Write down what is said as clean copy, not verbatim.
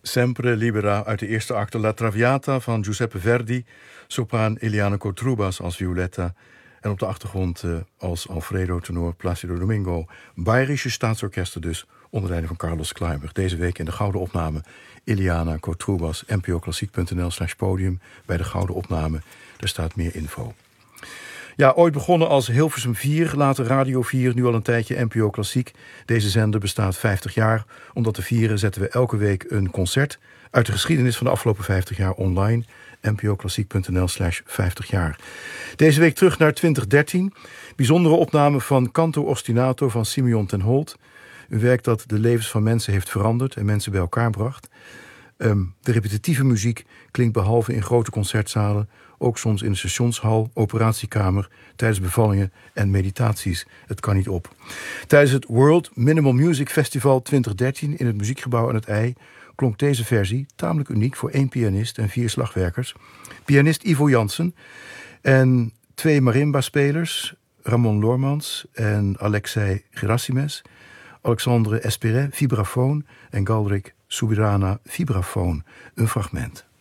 Sempre Libera uit de eerste acte La Traviata van Giuseppe Verdi, sopraan Eliane Kotrubas als Violetta en op de achtergrond als Alfredo tenor Placido Domingo. Bayerische Staatsorkesten dus, onder leiding van Carlos Kleiber. Deze week in de gouden opname Eliana Kotrubas, npoklassiek.nl/podium bij de gouden opname. Daar staat meer info. Ja, ooit begonnen als Hilversum 4, later Radio 4, nu al een tijdje NPO Klassiek. Deze zender bestaat 50 jaar. Om dat te vieren zetten we elke week een concert uit de geschiedenis van de afgelopen 50 jaar online. npoklassiek.nl/50 jaar. Deze week terug naar 2013. Bijzondere opname van Canto Ostinato van Simeon ten Holt. Een werk dat de levens van mensen heeft veranderd en mensen bij elkaar bracht. De repetitieve muziek klinkt behalve in grote concertzalen ook soms in de stationshal, operatiekamer, tijdens bevallingen en meditaties. Het kan niet op. Tijdens het World Minimal Music Festival 2013 in het Muziekgebouw aan het IJ klonk deze versie, tamelijk uniek voor 1 pianist en 4 slagwerkers. Pianist Ivo Jansen en 2 marimba-spelers, Ramon Loormans en Alexei Gerassimes, Alexandre Esperet, vibrafoon en Galdrik Subirana, vibrafoon. Een fragment.